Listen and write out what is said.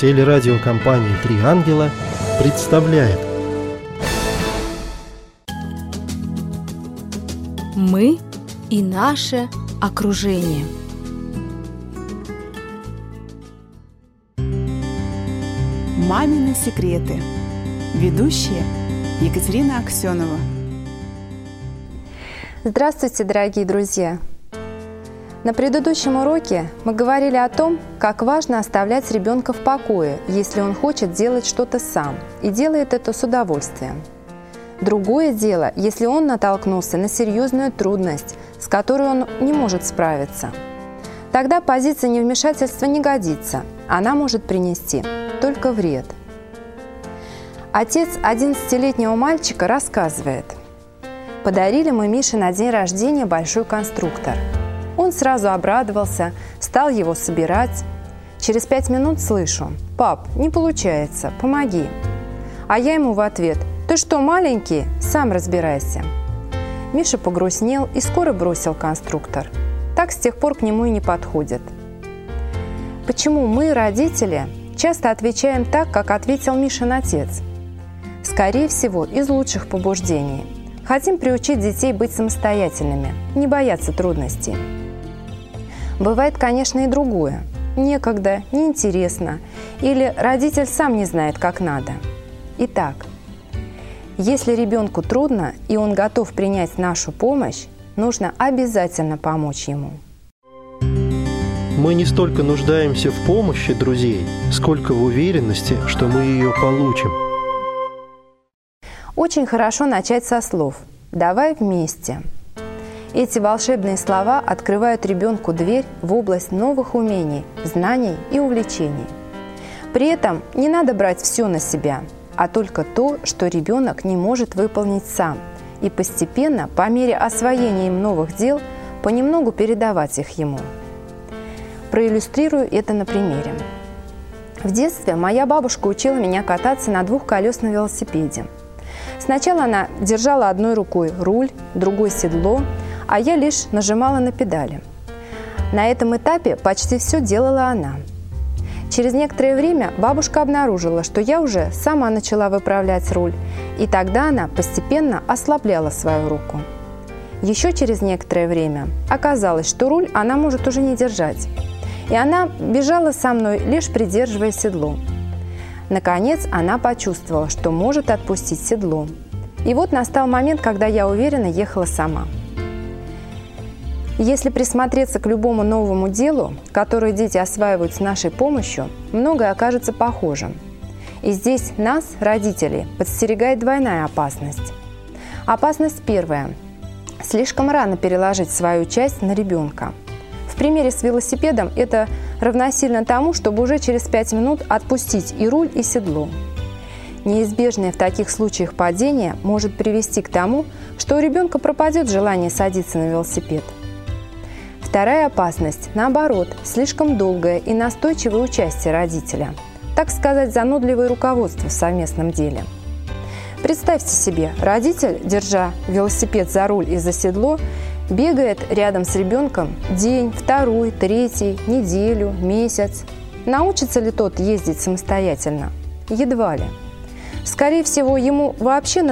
Телерадиокомпания «Три ангела» представляет. Мы и наше окружение. Мамины секреты. Ведущая Екатерина Аксенова. Здравствуйте, дорогие друзья! На предыдущем уроке мы говорили о том, как важно оставлять ребенка в покое, если он хочет делать что-то сам и делает это с удовольствием. Другое дело, если он натолкнулся на серьезную трудность, с которой он не может справиться. Тогда позиция невмешательства не годится, она может принести только вред. Отец 11-летнего мальчика рассказывает: «Подарили мы Мише на день рождения большой конструктор. Он сразу обрадовался, стал его собирать. Через 5 минут слышу: «Пап, не получается, помоги». А я ему в ответ: «Ты что, маленький? Сам разбирайся». Миша погрустнел и скоро бросил конструктор. Так с тех пор к нему и не подходит. Почему мы, родители, часто отвечаем так, как ответил Мишин отец? Скорее всего, из лучших побуждений. Хотим приучить детей быть самостоятельными, не бояться трудностей. Бывает, конечно, и другое. Некогда, неинтересно, или родитель сам не знает, как надо. Итак, если ребенку трудно, и он готов принять нашу помощь, нужно обязательно помочь ему. Мы не столько нуждаемся в помощи друзей, сколько в уверенности, что мы ее получим. Очень хорошо начать со слов «давай вместе». Эти волшебные слова открывают ребенку дверь в область новых умений, знаний и увлечений. При этом не надо брать все на себя, а только то, что ребенок не может выполнить сам, и постепенно, по мере освоения им новых дел, понемногу передавать их ему. Проиллюстрирую это на примере. В детстве моя бабушка учила меня кататься на двухколесном велосипеде. Сначала она держала одной рукой руль, другой седло, а я лишь нажимала на педали. На этом этапе почти все делала она. Через некоторое время бабушка обнаружила, что я уже сама начала выправлять руль, и тогда она постепенно ослабляла свою руку. Еще через некоторое время оказалось, что руль она может уже не держать, и она бежала со мной, лишь придерживая седло. Наконец она почувствовала, что может отпустить седло. И вот настал момент, когда я уверенно ехала сама. Если присмотреться к любому новому делу, которое дети осваивают с нашей помощью, многое окажется похожим. И здесь нас, родителей, подстерегает двойная опасность. Опасность первая – слишком рано переложить свою часть на ребенка. В примере с велосипедом это равносильно тому, чтобы уже через 5 минут отпустить и руль, и седло. Неизбежное в таких случаях падение может привести к тому, что у ребенка пропадет желание садиться на велосипед. Вторая опасность, наоборот, слишком долгое и настойчивое участие родителя, так сказать, занудливое руководство в совместном деле. Представьте себе, родитель, держа велосипед за руль и за седло, бегает рядом с ребенком день, второй, третий, неделю, месяц. Научится ли тот ездить самостоятельно? Едва ли. Скорее всего, ему вообще